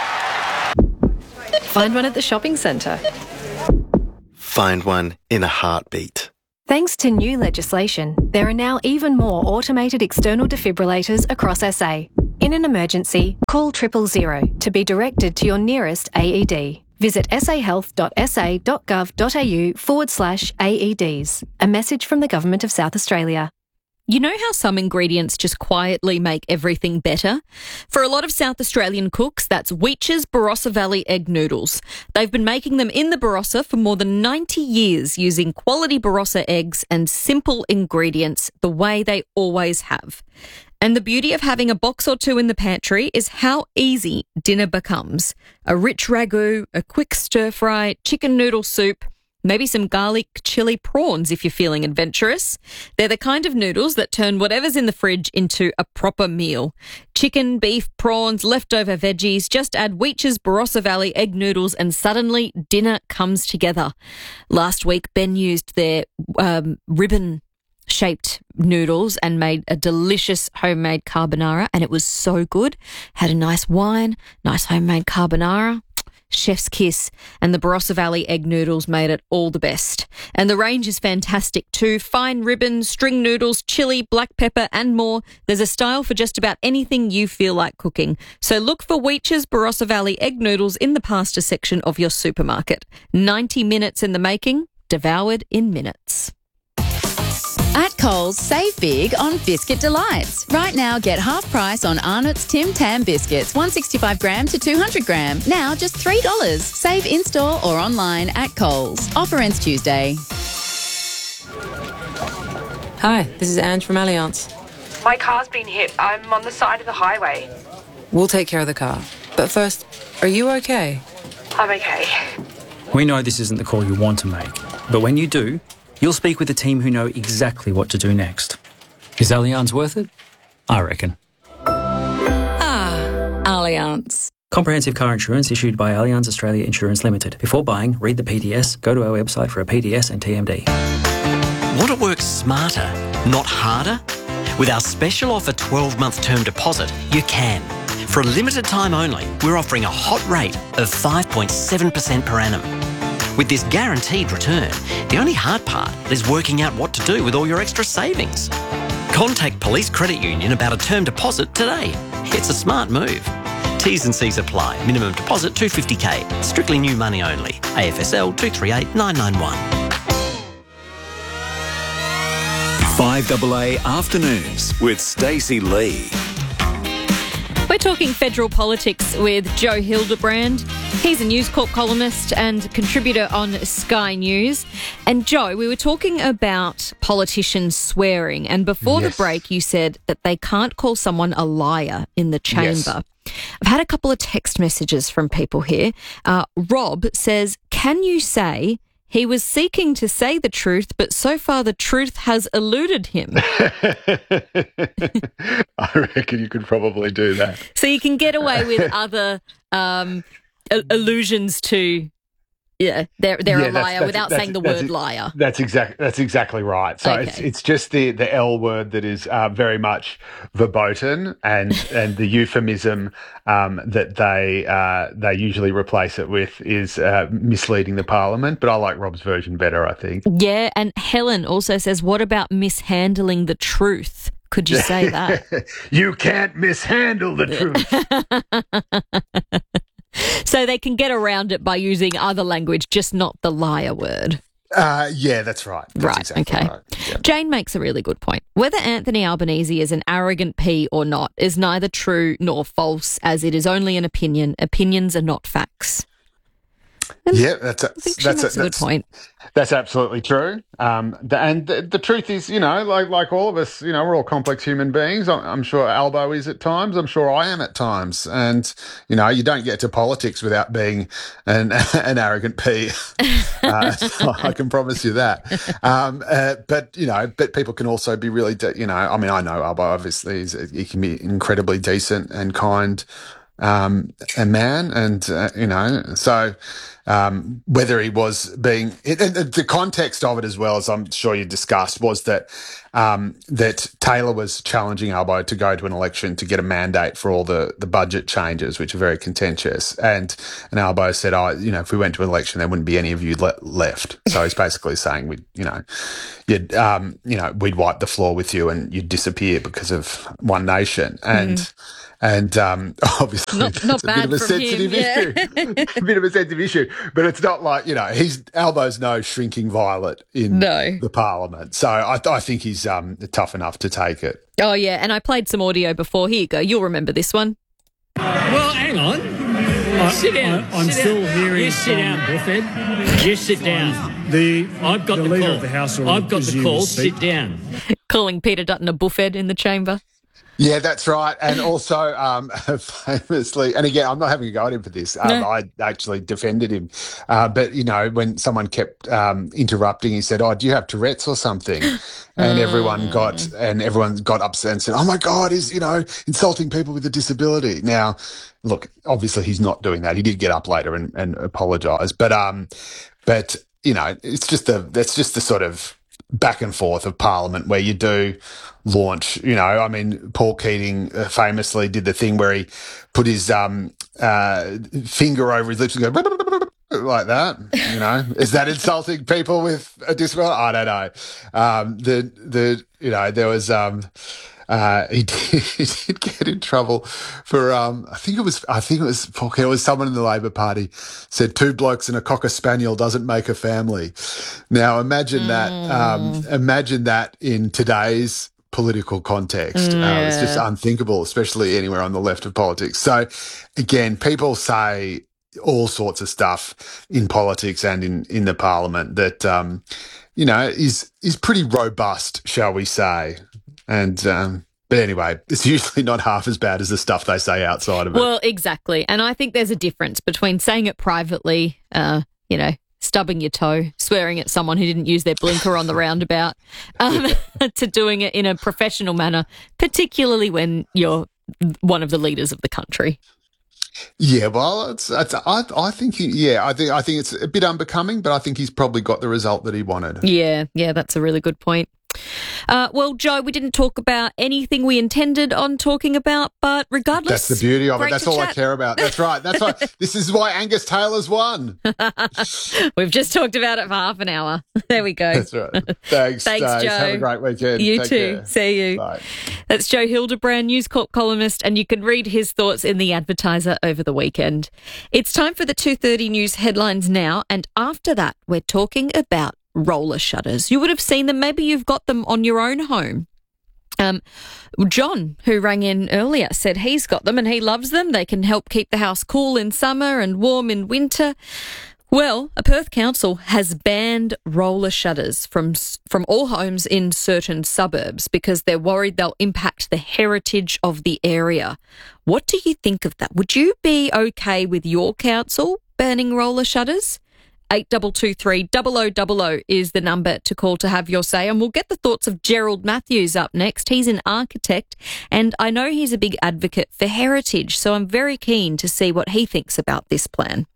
Find one at the shopping centre. Find one in a heartbeat. Thanks to new legislation, there are now even more automated external defibrillators across S A. In an emergency, call triple zero to be directed to your nearest A E D. Visit sahealth.sa.gov.au forward slash AEDs. A message from the Government of South Australia. You know how some ingredients just quietly make everything better? For a lot of South Australian cooks, that's Weech's Barossa Valley egg noodles. They've been making them in the Barossa for more than ninety years using quality Barossa eggs and simple ingredients the way they always have. And the beauty of having a box or two in the pantry is how easy dinner becomes. A rich ragu, a quick stir-fry, chicken noodle soup, maybe some garlic chili prawns if you're feeling adventurous. They're the kind of noodles that turn whatever's in the fridge into a proper meal. Chicken, beef, prawns, leftover veggies. Just add Weech's Barossa Valley egg noodles and suddenly dinner comes together. Last week, Ben used their um, ribbon-shaped noodles and made a delicious homemade carbonara, and it was so good. Had a nice wine, nice homemade carbonara. Chef's kiss, and the Barossa Valley egg noodles made it all the best. And the range is fantastic too. Fine ribbons, string noodles, chilli, black pepper and more. There's a style for just about anything you feel like cooking. So look for Weech's Barossa Valley egg noodles in the pasta section of your supermarket. ninety minutes in the making, devoured in minutes. At Coles, save big on Biscuit Delights. Right now, get half price on Arnott's Tim Tam biscuits, one sixty-five gram to two hundred gram. Now just three dollars. Save in-store or online at Coles. Offer ends Tuesday. Hi, this is Ange from Allianz. My car's been hit. I'm on the side of the highway. We'll take care of the car. But first, are you okay? I'm okay. We know this isn't the call you want to make, but when you do, you'll speak with a team who know exactly what to do next. Is Allianz worth it? I reckon. Ah, Allianz. Comprehensive car insurance issued by Allianz Australia Insurance Limited. Before buying, read the P D S, go to our website for a P D S and T M D. Want to work smarter, not harder? With our special offer twelve-month term deposit, you can. For a limited time only, we're offering a hot rate of five point seven percent per annum. With this guaranteed return, the only hard part is working out what to do with all your extra savings. Contact Police Credit Union about a term deposit today. It's a smart move. T's and C's apply. Minimum deposit two hundred fifty thousand. Strictly new money only. A F S L two three eight nine nine one. five A A Afternoons with Stacey Lee. We're talking federal politics with Joe Hildebrand. He's a News Corp columnist and contributor on Sky News. And Joe, we were talking about politicians swearing, and before yes. the break you said that they can't call someone a liar in the chamber. Yes. I've had a couple of text messages from people here. Uh, Rob says, can you say he was seeking to say the truth, but so far the truth has eluded him? I reckon you could probably do that. So you can get away with other um, allusions to, yeah, they're, they're yeah, a liar that's, that's, without that's, saying the that's, word liar. That's exactly that's exactly right. So okay. it's it's just the, the L word that is uh, very much verboten, and and the euphemism um, that they uh, they usually replace it with is uh, misleading the Parliament. But I like Rob's version better, I think. Yeah, and Helen also says, what about mishandling the truth? Could you say that? You can't mishandle the truth. So they can get around it by using other language, just not the liar word. Uh, yeah, that's right. That's right, exactly okay. Right. Yeah. Jane makes a really good point. Whether Anthony Albanese is an arrogant P or not is neither true nor false, as it is only an opinion. Opinions are not facts. And yeah, that's a, I think she that's makes a, a, good that's, point. That's absolutely true. Um, the, and the, the truth is, you know, like like all of us, you know, we're all complex human beings. I'm, I'm sure Albo is at times. I'm sure I am at times. And you know, you don't get to politics without being an an arrogant P. uh, I can promise you that. Um, uh, but you know, but people can also be really, de- you know, I mean, I know Albo obviously is, he can be incredibly decent and kind. Um, a man, and uh, you know, so um, whether he was being it, it, the context of it, as well as I'm sure you discussed, was that um, that Taylor was challenging Albo to go to an election to get a mandate for all the, the budget changes, which are very contentious. And and Albo said, "Oh, you know, if we went to an election, there wouldn't be any of you le- left." So he's basically saying, "We, you know, you'd, um, you know, we'd wipe the floor with you, and you'd disappear because of One Nation." And mm. And um, obviously, not, it's not a bad bit of a from sensitive him, yeah. issue. a bit of a sensitive issue, but it's not like, you know, he's Albo's no shrinking violet in no. the Parliament. So I, I think he's um, tough enough to take it. Oh yeah, and I played some audio before. Here you go. You'll remember this one. Well, hang on. I, sit down. I, I'm sit still down. hearing. Just sit down, Buffett. Just sit down. The I've got the, the, leader call. of the House. I've got the call. Sit down. Calling Peter Dutton a buffhead in the chamber. Yeah, that's right. And also, um, famously, and again, I'm not having a go at him for this. Um, no. I actually defended him. Uh, but, you know, when someone kept um, interrupting, he said, "Oh, do you have Tourette's or something?" And everyone got and everyone got upset and said, "Oh, my God, he's, you know, insulting people with a disability." Now, look, obviously he's not doing that. He did get up later and, and apologise. But, um, but you know, it's just the that's just the sort of back and forth of Parliament where you do launch, you know, I mean, Paul Keating uh, famously did the thing where he put his um, uh, finger over his lips and go like that, you know. Is that insulting people with a disability? I don't know. Um, the, the, you know, there was... Um, Uh, he, did, he did get in trouble for, um, I think it was, I think it was, it was someone in the Labor Party said two blokes and a cocker spaniel doesn't make a family. Now imagine mm. that, um, imagine that in today's political context. Yeah. Uh, it's just unthinkable, especially anywhere on the left of politics. So again, people say all sorts of stuff in politics and in, in the Parliament that, um, you know, is, is pretty robust, shall we say. And, um, but anyway, it's usually not half as bad as the stuff they say outside of it. Well, exactly. And I think there's a difference between saying it privately, uh, you know, stubbing your toe, swearing at someone who didn't use their blinker on the roundabout, um, to doing it in a professional manner, particularly when you're one of the leaders of the country. Yeah, well, it's, it's I, I think he, yeah, I think I think it's a bit unbecoming, but I think he's probably got the result that he wanted. Yeah, yeah, that's a really good point. Uh, well, Joe, we didn't talk about anything we intended on talking about, but regardless, that's the beauty of it. That's all chat. I care about. That's right. That's why. This is why Angus Taylor's won. We've just talked about it for half an hour. There we go. That's right. Thanks, Thanks, Dave. Joe. Have a great weekend. You Take too. Care. See you. Bye. That's Joe Hildebrand, News Corp columnist, and you can read his thoughts in The Advertiser over the weekend. It's time for the two thirty news headlines now, and after that, we're talking about roller shutters. You would have seen them. Maybe you've got them on your own home. Um, John, who rang in earlier, said he's got them and he loves them. They can help keep the house cool in summer and warm in winter. Well, a Perth council has banned roller shutters from from all homes in certain suburbs because they're worried they'll impact the heritage of the area. What do you think of that? Would you be okay with your council banning roller shutters? eight two two three, zero zero zero zero is the number to call to have your say. And we'll get the thoughts of Gerald Matthews up next. He's an architect and I know he's a big advocate for heritage, so I'm very keen to see what he thinks about this plan.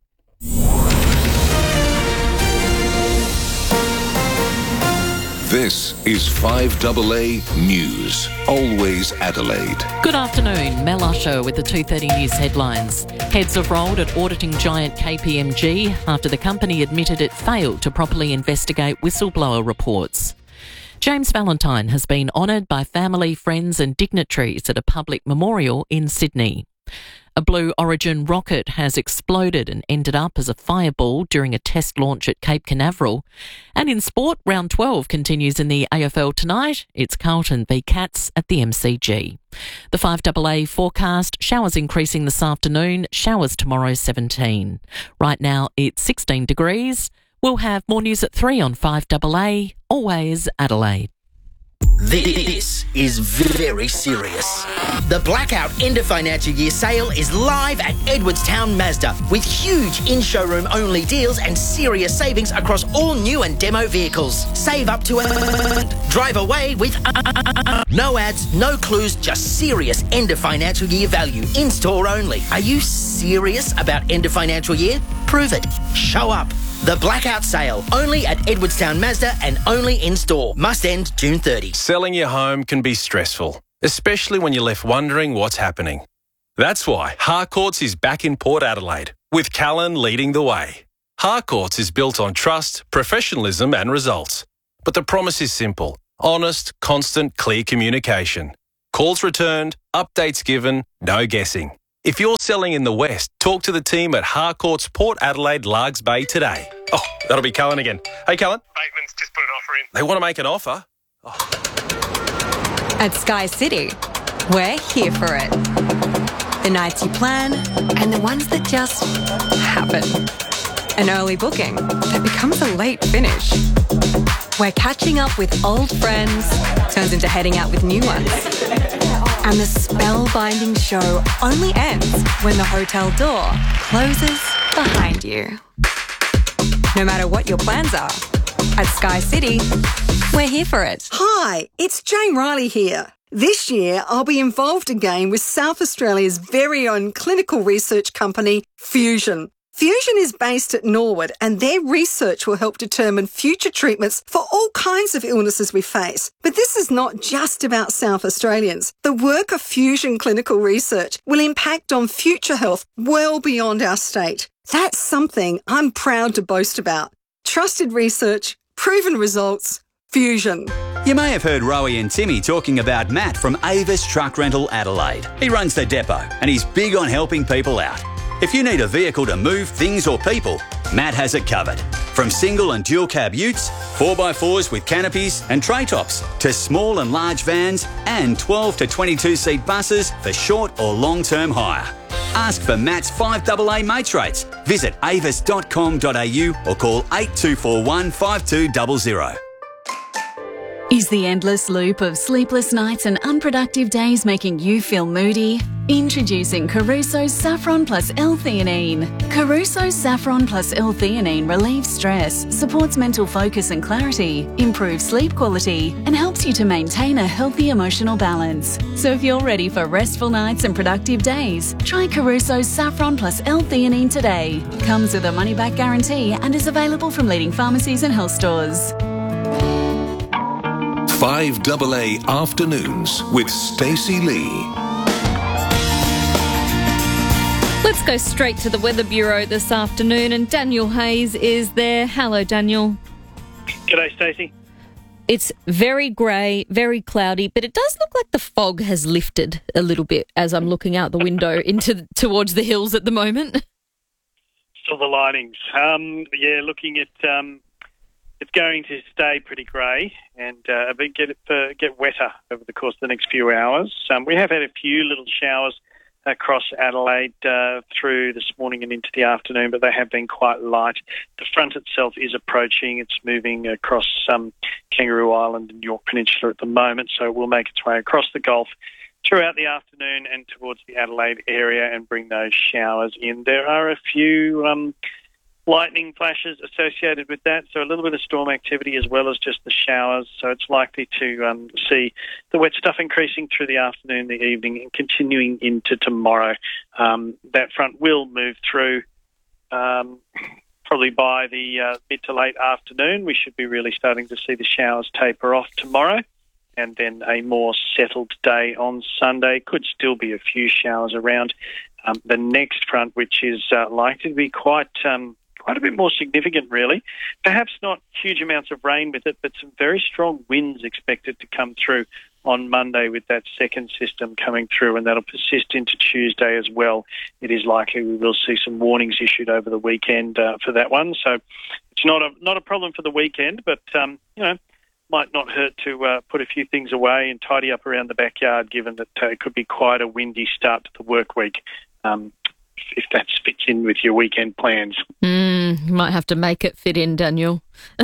This is five A A News. Always Adelaide. Good afternoon. Mel Usher with the two thirty News headlines. Heads have rolled at auditing giant K P M G after the company admitted it failed to properly investigate whistleblower reports. James Valentine has been honoured by family, friends and dignitaries at a public memorial in Sydney. A Blue Origin rocket has exploded and ended up as a fireball during a test launch at Cape Canaveral. And in sport, round twelve continues in the A F L tonight. It's Carlton v Cats at the M C G. The five A A forecast, showers increasing this afternoon, showers tomorrow seventeen. Right now it's sixteen degrees. We'll have more news at three on five A A, always Adelaide. This is very serious. The Blackout End of Financial Year sale is live at Edwardstown Mazda with huge in-showroom only deals and serious savings across all new and demo vehicles. Save up to a... Drive away with... No ads, no clues, just serious end of financial year value. In-store only. Are you serious about end of financial year? Prove it. Show up. The Blackout Sale, only at Edwardstown Mazda and only in-store. Must end June thirtieth. Selling your home can be stressful, especially when you're left wondering what's happening. That's why Harcourts is back in Port Adelaide, with Callan leading the way. Harcourts is built on trust, professionalism and results. But the promise is simple: honest, constant, clear communication. Calls returned, updates given, no guessing. If you're selling in the West, talk to the team at Harcourts Port Adelaide Largs Bay today. Oh, that'll be Callan again. Hey, Callan. Bateman's just put an offer in. They want to make an offer? Oh. At Sky City, we're here for it. The nights you plan and the ones that just happen. An early booking that becomes a late finish. Where catching up with old friends turns into heading out with new ones. And the spellbinding show only ends when the hotel door closes behind you. No matter what your plans are, at Sky City, we're here for it. Hi, it's Jane Riley here. This year, I'll be involved again with South Australia's very own clinical research company, Fusion. Fusion is based at Norwood, and their research will help determine future treatments for all kinds of illnesses we face. But this is not just about South Australians. The work of Fusion Clinical Research will impact on future health well beyond our state. That's something I'm proud to boast about. Trusted research, proven results, Fusion. You may have heard Rowie and Timmy talking about Matt from Avis Truck Rental Adelaide. He runs the depot and he's big on helping people out. If you need a vehicle to move things or people, Matt has it covered. From single and dual cab utes, four by fours with canopies and tray tops, to small and large vans and twelve to twenty-two seat buses for short or long-term hire. Ask for Matt's five A A mates rates. Visit avis dot com dot a u or call eight two four one, five two zero zero. Is the endless loop of sleepless nights and unproductive days making you feel moody? Introducing Caruso's Saffron Plus L-Theanine. Caruso's Saffron Plus L-Theanine relieves stress, supports mental focus and clarity, improves sleep quality, and helps you to maintain a healthy emotional balance. So if you're ready for restful nights and productive days, try Caruso's Saffron Plus L-Theanine today. Comes with a money-back guarantee and is available from leading pharmacies and health stores. five A A Afternoons with Stacey Lee. Let's go straight to the Weather Bureau this afternoon, and Daniel Hayes is there. Hello, Daniel. G'day, Stacey. It's very grey, very cloudy, but it does look like the fog has lifted a little bit as I'm looking out the window into towards the hills at the moment. Silver linings. Um, yeah, looking at um, it's going to stay pretty grey and uh, get uh, get wetter over the course of the next few hours. Um, we have had a few little showers across Adelaide uh, through this morning and into the afternoon, but they have been quite light. The front itself is approaching. It's moving across um, Kangaroo Island and York Peninsula at the moment, so it will make its way across the Gulf throughout the afternoon and towards the Adelaide area and bring those showers in. There are a few um, lightning flashes associated with that, so a little bit of storm activity as well as just the showers. So it's likely to um, see the wet stuff increasing through the afternoon, the evening, and continuing into tomorrow. Um, that front will move through um, probably by the uh, mid to late afternoon. We should be really starting to see the showers taper off tomorrow, and then a more settled day on Sunday. Could still be a few showers around. Um, the next front, which is uh, likely to be quite... Um, Quite a bit more significant, really. Perhaps not huge amounts of rain with it, but some very strong winds expected to come through on Monday with that second system coming through, and that'll persist into Tuesday as well. It is likely we will see some warnings issued over the weekend uh, for that one. So it's not a not a problem for the weekend, but um, you know, might not hurt to uh, put a few things away and tidy up around the backyard, given that uh, it could be quite a windy start to the work week. Um, if that fits in with your weekend plans. Mm, you might have to make it fit in, Daniel.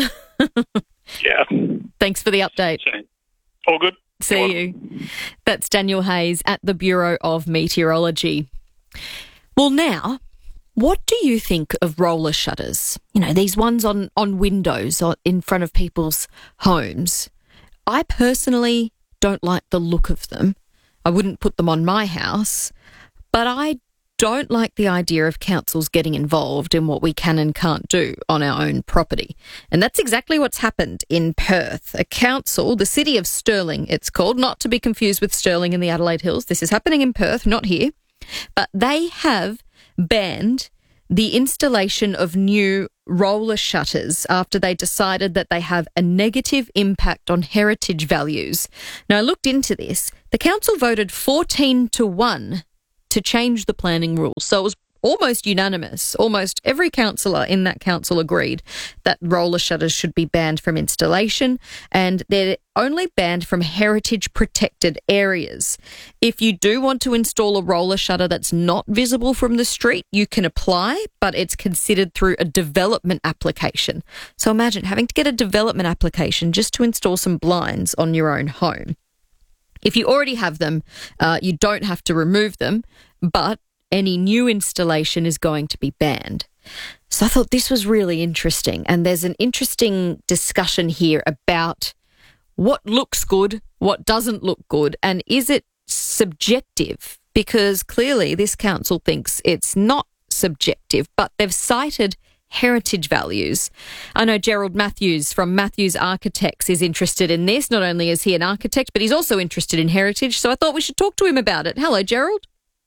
Yeah. Thanks for the update. So, all good. See you. That's Daniel Hayes at the Bureau of Meteorology. Well, now, what do you think of roller shutters? You know, these ones on, on windows or in front of people's homes. I personally don't like the look of them. I wouldn't put them on my house, but I don't like the idea of councils getting involved in what we can and can't do on our own property. And that's exactly what's happened in Perth. A council, the City of Stirling it's called, not to be confused with Stirling in the Adelaide Hills. This is happening in Perth, not here. But they have banned the installation of new roller shutters after they decided that they have a negative impact on heritage values. Now, I looked into this. The council voted fourteen to one to change the planning rules. So it was almost unanimous. Almost every councillor in that council agreed that roller shutters should be banned from installation, and they're only banned from heritage protected areas. If you do want to install a roller shutter that's not visible from the street, you can apply, but it's considered through a development application. So imagine having to get a development application just to install some blinds on your own home. If you already have them, uh, you don't have to remove them, but any new installation is going to be banned. So I thought this was really interesting, and there's an interesting discussion here about what looks good, what doesn't look good, and is it subjective? Because clearly this council thinks it's not subjective, but they've cited heritage values. I know Gerald Matthews from Matthews Architects is interested in this. Not only is he an architect, but he's also interested in heritage. So I thought we should talk to him about it. Hello, Gerald.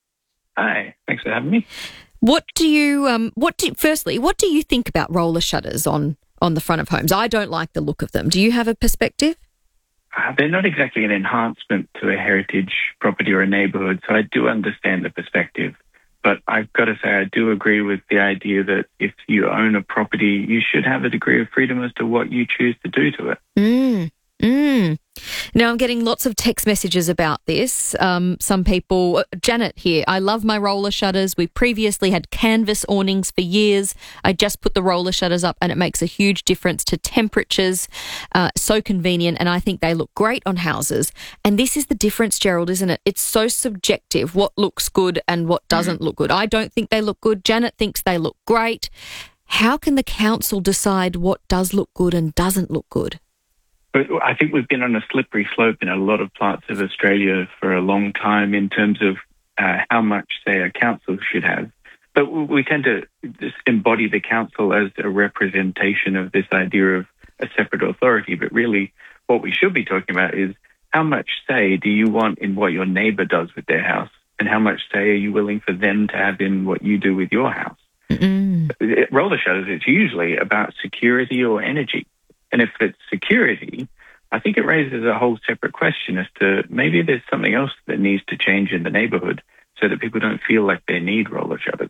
Hi, thanks for having me. What do you, um, what do, firstly, what do you think about roller shutters on, on the front of homes? I don't like the look of them. Do you have a perspective? Uh, they're not exactly an enhancement to a heritage property or a neighbourhood, so I do understand the perspective. But I've got to say, I do agree with the idea that if you own a property, you should have a degree of freedom as to what you choose to do to it. Mm, mm. Now, I'm getting lots of text messages about this. Um, some people, Janet here, I love my roller shutters. We previously had canvas awnings for years. I just put the roller shutters up and it makes a huge difference to temperatures. Uh, so convenient, and I think they look great on houses. And this is the difference, Gerald, isn't it? It's so subjective, what looks good and what doesn't look good. I don't think they look good. Janet thinks they look great. How can the council decide what does look good and doesn't look good? But I think we've been on a slippery slope in a lot of parts of Australia for a long time in terms of uh, how much, say, a council should have. But we tend to just embody the council as a representation of this idea of a separate authority. But really, what we should be talking about is how much say do you want in what your neighbour does with their house, and how much say are you willing for them to have in what you do with your house? Mm-mm. Roller shutters, it's usually about security or energy. And if it's security, I think it raises a whole separate question as to maybe there's something else that needs to change in the neighbourhood so that people don't feel like they need roller shutters.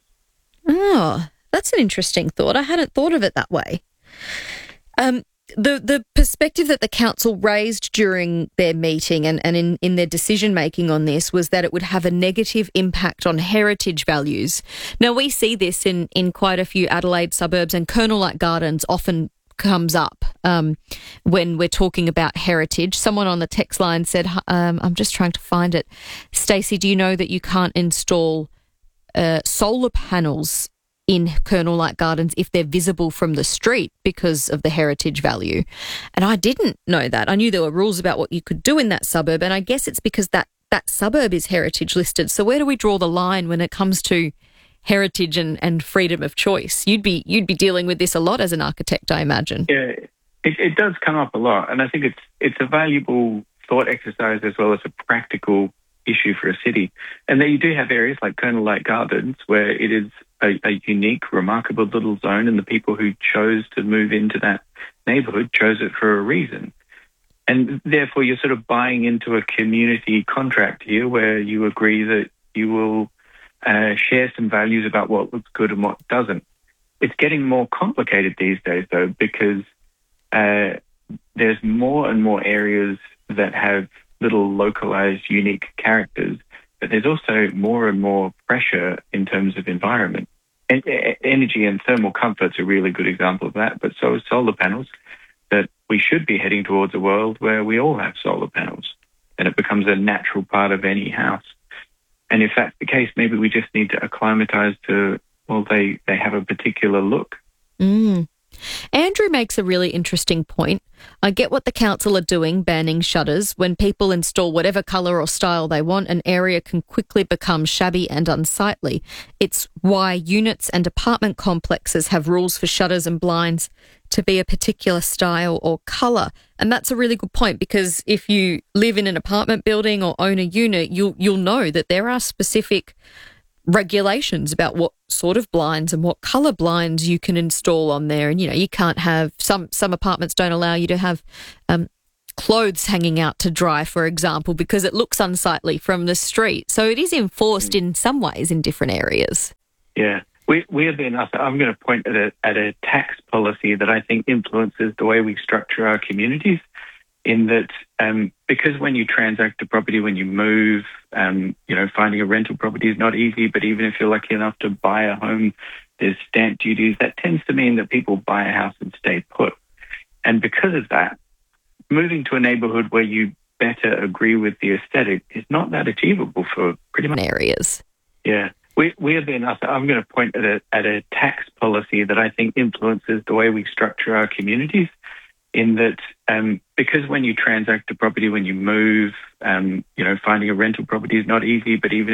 Oh, that's an interesting thought. I hadn't thought of it that way. Um, the the perspective that the council raised during their meeting and, and in, in their decision-making on this was that it would have a negative impact on heritage values. Now, we see this in, in quite a few Adelaide suburbs, and Colonel Light Gardens often comes up um, when we're talking about heritage. Someone on the text line said, um, I'm just trying to find it. Stacey, do you know that you can't install uh, solar panels in Colonel Light Gardens if they're visible from the street because of the heritage value? And I didn't know that. I knew there were rules about what you could do in that suburb, and I guess it's because that, that suburb is heritage listed. So where do we draw the line when it comes to heritage and, and freedom of choice? You'd be you'd be dealing with this a lot as an architect, I imagine. Yeah, it, it does come up a lot, and I think it's it's a valuable thought exercise as well as a practical issue for a city. And then you do have areas like Colonel Light Gardens where it is a, a unique, remarkable little zone, and the people who chose to move into that neighbourhood chose it for a reason. And therefore, you're sort of buying into a community contract here where you agree that you will uh, share some values about what looks good and what doesn't. It's getting more complicated these days, though, because uh, there's more and more areas that have little localized, unique characters, but there's also more and more pressure in terms of environment. En- energy and thermal comfort's a really good example of that, but so is solar panels, that we should be heading towards a world where we all have solar panels and it becomes a natural part of any house. And if that's the case, maybe we just need to acclimatise to, well, they, they have a particular look. Mm. Andrew makes a really interesting point. I get what the council are doing, banning shutters. When people install whatever colour or style they want, an area can quickly become shabby and unsightly. It's why units and apartment complexes have rules for shutters and blinds to be a particular style or colour. And that's a really good point, because if you live in an apartment building or own a unit, you'll you'll know that there are specific regulations about what sort of blinds and what colour blinds you can install on there. And, you know, you can't have, some some apartments don't allow you to have um, clothes hanging out to dry, for example, because it looks unsightly from the street. So it is enforced in some ways in different areas. Yeah. We, weirdly enough, I'm going to point at a, at a tax policy that I think influences the way we structure our communities, in that um, because when you transact a property, when you move, um, you know, finding a rental property is not easy, but even if you're lucky enough to buy a home, there's stamp duties. That tends to mean that people buy a house and stay put. And because of that, moving to a neighbourhood where you better agree with the aesthetic is not that achievable for pretty much areas. Yeah. We, weirdly enough, I'm going to point at a, at a tax policy that I think influences the way we structure our communities, in that um, because when you transact a property, when you move, um, you know, finding a rental property is not easy, but even